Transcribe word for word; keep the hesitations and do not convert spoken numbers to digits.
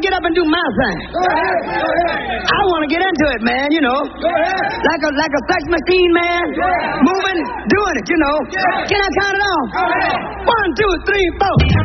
get up and do my thing. Go ahead. Go ahead. I want to get into it, man, you know. Go ahead. Like a like a sex machine, man. Yeah. Moving, doing it, you know. Yeah. Can I count it off? Go ahead. One, two, three, four.